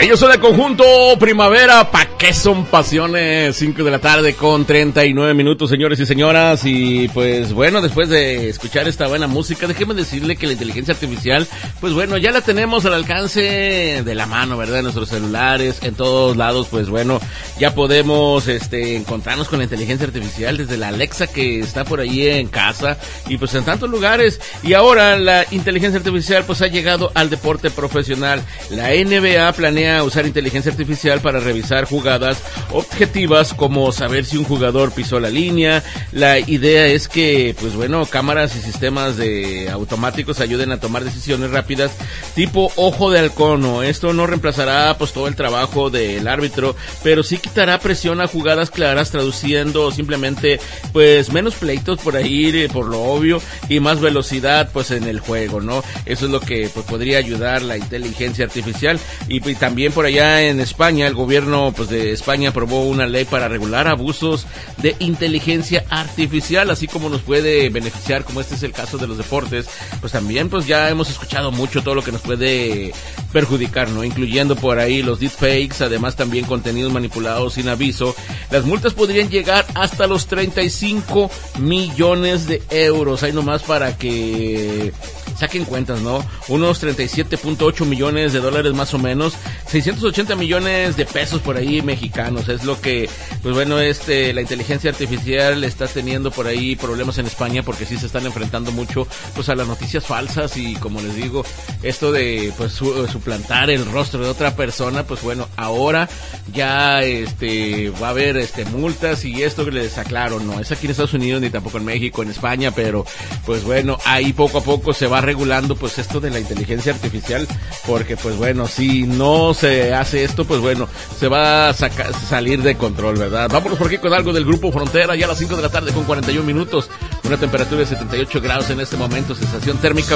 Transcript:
Ellos son el conjunto Primavera, ¿pa' qué son pasiones? 5 de la tarde con 39 minutos, señores y señoras. Y pues bueno, después de escuchar esta buena música, déjeme decirle que la inteligencia artificial, pues bueno, ya la tenemos al alcance de la mano, ¿verdad? En nuestros celulares, en todos lados, pues bueno, ya podemos encontrarnos con la inteligencia artificial desde la Alexa que está por ahí en casa y pues en tantos lugares. Y ahora la inteligencia artificial pues ha llegado al deporte profesional. La NBA planea usar inteligencia artificial para revisar jugadas objetivas como saber si un jugador pisó la línea. La idea es que, pues bueno, cámaras y sistemas de automáticos ayuden a tomar decisiones rápidas tipo ojo de halcón, ¿no? Esto no reemplazará pues todo el trabajo del árbitro, pero sí quitará presión a jugadas claras, traduciendo simplemente pues menos pleitos por ahí, por lo obvio, y más velocidad pues en el juego, ¿no? Eso es lo que pues podría ayudar la inteligencia artificial. Y también por allá en España, el gobierno pues de España aprobó una ley para regular abusos de inteligencia artificial, así como nos puede beneficiar, como este es el caso de los deportes, pues también pues ya hemos escuchado mucho todo lo que nos puede perjudicar, ¿no? Incluyendo por ahí los deepfakes, además también contenidos manipulados sin aviso. Las multas podrían llegar hasta los 35 millones de euros, ahí nomás para que saquen cuentas, ¿no? Unos 37.8 millones de dólares más o menos, 680 millones de pesos por ahí mexicanos, es lo que, pues bueno, la inteligencia artificial está teniendo por ahí problemas en España porque sí se están enfrentando mucho, pues a las noticias falsas y como les digo, esto de, pues suplantar el rostro de otra persona, pues bueno, ahora ya, va a haber, multas y esto que les aclaro, no es aquí en Estados Unidos ni tampoco en México, en España, pero, pues bueno, ahí poco a poco se va regulando, pues esto de la inteligencia artificial, porque, pues bueno, si no se hace esto, pues bueno, se va a salir de control, ¿verdad? Vámonos por aquí con algo del Grupo Frontera, ya a las 5 de la tarde con 41 minutos, una temperatura de 78 grados en este momento, sensación térmica